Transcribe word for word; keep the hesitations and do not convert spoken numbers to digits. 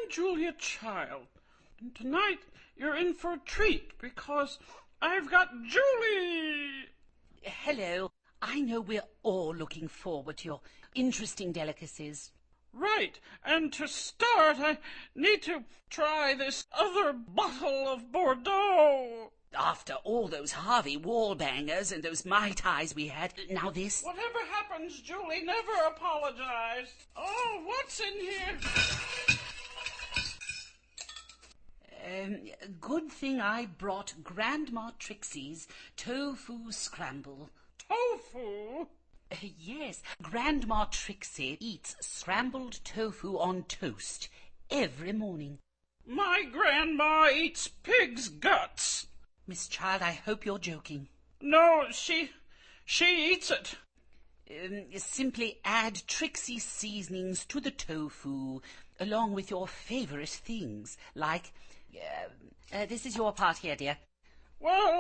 Julia Child. And tonight you're in for a treat because I've got Julie. Hello. I know we're all looking forward to your interesting delicacies. Right, and to start I need to try this other bottle of Bordeaux. After all those Harvey Wallbangers and those Mai Tais we had, now this... Whatever happens, Julie, never apologize. Oh, what's in here? Um, good thing I brought Grandma Trixie's tofu scramble. Tofu? Uh, yes, Grandma Trixie eats scrambled tofu on toast every morning. My grandma eats pig's guts. Miss Child, I hope you're joking. No, she... she eats it. Um, simply add Trixie seasonings to the tofu, along with your favourite things, like... Uh, uh, this is your part here, dear. Well,